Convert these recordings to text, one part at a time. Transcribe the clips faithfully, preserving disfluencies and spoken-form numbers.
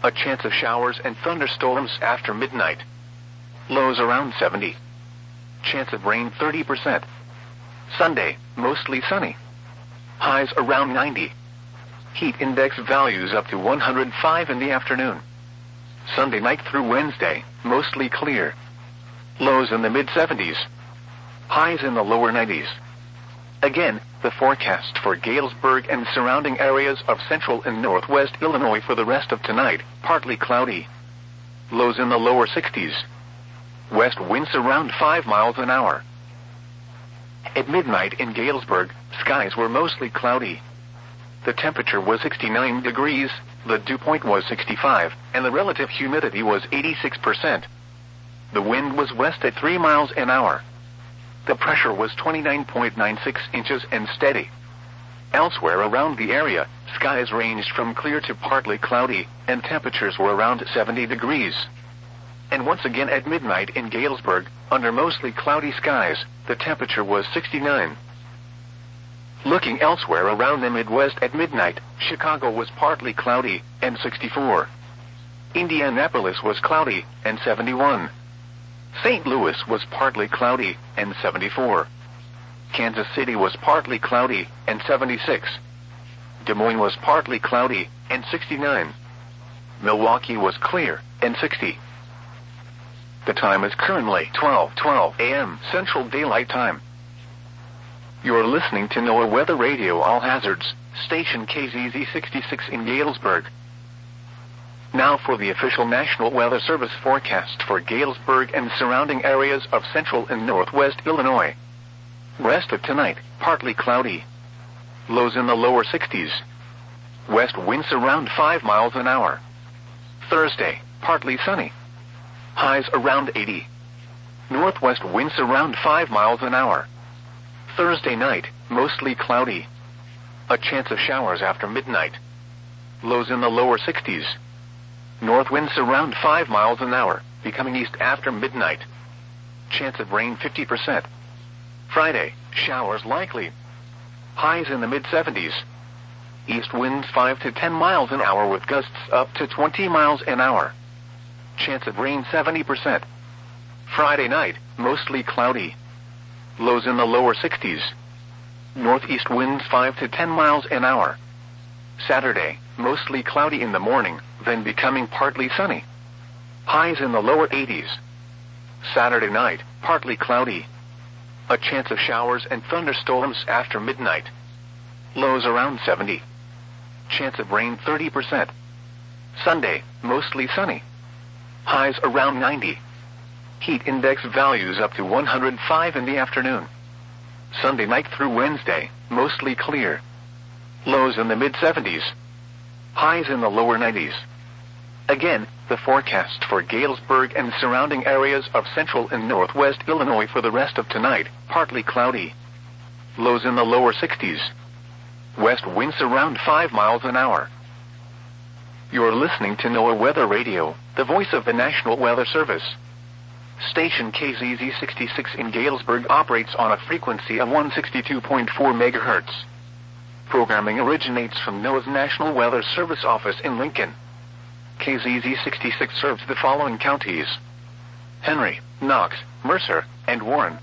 A chance of showers and thunderstorms after midnight. Lows around seventy. Chance of rain thirty percent. Sunday, mostly sunny. Highs around ninety. Heat index values up to one hundred five in the afternoon. Sunday night through Wednesday, mostly clear. Lows in the mid seventies. Highs in the lower nineties. Again, the forecast for Galesburg and surrounding areas of central and northwest Illinois for the rest of tonight, partly cloudy. Lows in the lower sixties. West winds around five miles an hour. At midnight in Galesburg, skies were mostly cloudy. The temperature was sixty-nine degrees, the dew point was sixty-five, and the relative humidity was eighty-six percent. The wind was west at three miles an hour. The pressure was twenty-nine point nine six inches and steady. Elsewhere around the area, skies ranged from clear to partly cloudy, and temperatures were around seventy degrees. And once again at midnight in Galesburg, under mostly cloudy skies, the temperature was sixty-nine. Looking elsewhere around the Midwest at midnight, Chicago was partly cloudy, and sixty-four. Indianapolis was cloudy, and seventy-one. Saint Louis was partly cloudy, and seventy-four. Kansas City was partly cloudy, and seventy-six. Des Moines was partly cloudy, and sixty-nine. Milwaukee was clear, and sixty. The time is currently twelve twelve a m Central Daylight Time. You're listening to NOAA Weather Radio All Hazards, station K Z Z sixty-six in Galesburg. Now for the official National Weather Service forecast for Galesburg and surrounding areas of central and northwest Illinois. Rest of tonight, partly cloudy. Lows in the lower sixties. West winds around five miles an hour. Thursday, partly sunny. Highs around eighty. Northwest winds around five miles an hour. Thursday night, mostly cloudy. A chance of showers after midnight. Lows in the lower sixties. North winds around five miles an hour, becoming east after midnight. Chance of rain fifty percent. Friday, showers likely. Highs in the mid seventies. East winds five to ten miles an hour with gusts up to twenty miles an hour. Chance of rain seventy percent. Friday night, mostly cloudy. Lows in the lower sixties. Northeast winds five to ten miles an hour. Saturday, mostly cloudy in the morning, then becoming partly sunny. Highs in the lower eighties. Saturday night, partly cloudy. A chance of showers and thunderstorms after midnight. Lows around seventy. Chance of rain thirty percent. Sunday, mostly sunny. Highs around ninety. Heat index values up to one hundred five in the afternoon. Sunday night through Wednesday, mostly clear. Lows in the mid seventies. Highs in the lower nineties. Again, the forecast for Galesburg and surrounding areas of central and northwest Illinois for the rest of tonight, partly cloudy. Lows in the lower sixties. West winds around five miles an hour. You're listening to NOAA Weather Radio, the voice of the National Weather Service. Station K Z Z sixty-six in Galesburg operates on a frequency of one sixty-two point four megahertz. Programming originates from NOAA's National Weather Service office in Lincoln. K Z Z sixty-six serves the following counties: Henry, Knox, Mercer, and Warren.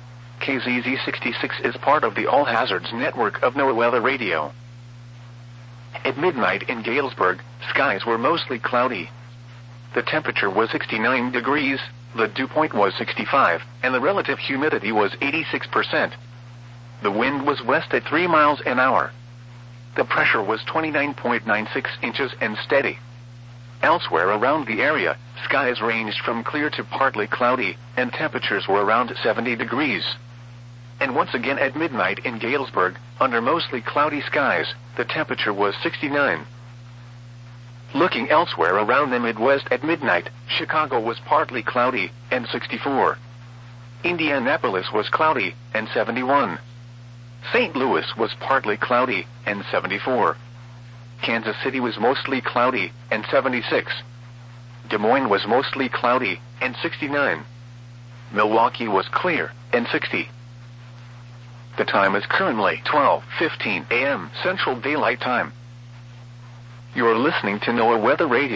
K Z Z sixty-six is part of the All Hazards network of NOAA Weather Radio. At midnight in Galesburg, skies were mostly cloudy. The temperature was sixty-nine degrees, the dew point was sixty-five, and the relative humidity was eighty-six percent. The wind was west at three miles an hour. The pressure was twenty-nine point nine six inches and steady. Elsewhere around the area, skies ranged from clear to partly cloudy, and temperatures were around seventy degrees. And once again at midnight in Galesburg, under mostly cloudy skies, the temperature was sixty-nine. Looking elsewhere around the Midwest at midnight, Chicago was partly cloudy, and sixty-four. Indianapolis was cloudy, and seventy-one. Saint Louis was partly cloudy, and seventy-four. Kansas City was mostly cloudy, and seventy-six. Des Moines was mostly cloudy, and sixty-nine. Milwaukee was clear, and sixty. The time is currently twelve fifteen a m Central Daylight Time. You're listening to NOAA Weather Radio.